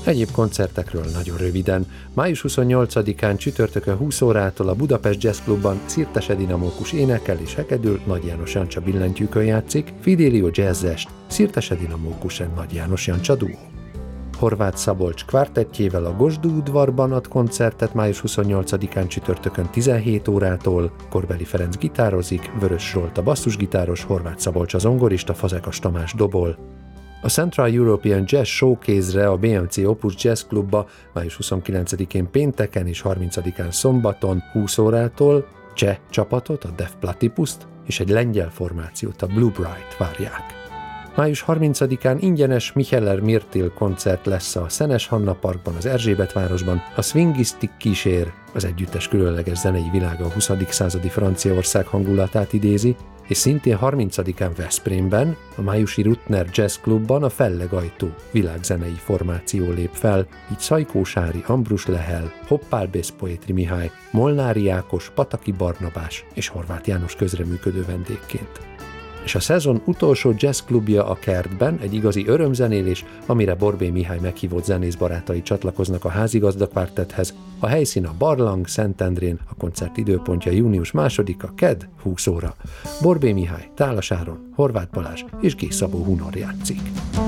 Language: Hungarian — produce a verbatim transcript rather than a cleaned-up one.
Egyéb koncertekről nagyon röviden. május huszonnyolcadikán csütörtökön húsz órától a Budapest Jazz Clubban Szirtes Edina Mókus énekel és hegedül, Nagy János Jancsa billentyűkön játszik, Fidelio Jazzest, Szirtes Edina Mókus and Nagy János Jancsa duó. Horváth Szabolcs kvártettjével a Gosdú udvarban ad koncertet május huszonnyolcadikán csütörtökön tizenhét órától, Korbeli Ferenc gitározik, Vörös Zsolt a basszusgitáros, Horváth Szabolcs a zongorista, Fazekas Tamás dobol. A Central European Jazz Showcase-re a bé em cé Opus Jazz Clubba május huszonkilencedikén pénteken és harmincadikán szombaton húsz órától cseh csapatot, a Def Platypust és egy lengyel formációt, a Blue Bright várják. május harmincadikán ingyenes Micheller Mirtil koncert lesz a Szenes Hanna Parkban, az Erzsébetvárosban. A swingisztik kísér, az együttes különleges zenei világa a huszadik századi Franciaország hangulatát idézi, és szintén harmincadikán Veszprémben, a májusi Rutner Jazz Clubban a Fellegajtó világzenei formáció lép fel, így Szajkó Sári, Ambrus Lehel, Hoppálbész Poétri Mihály, Molnári Ákos, Pataki Barnabás és Horváth János közreműködő vendégként. És a szezon utolsó jazzklubja a Kertben, egy igazi örömzenélés, amire Borbély Mihály meghívott zenész barátai csatlakoznak a házigazda kvártetthez. A helyszín a Barlang, Szentendrén, a koncert időpontja június másodika, kedd, húsz óra. Borbély Mihály, Tálas Áron, Horváth Balázs és G. Szabó Hunor játszik.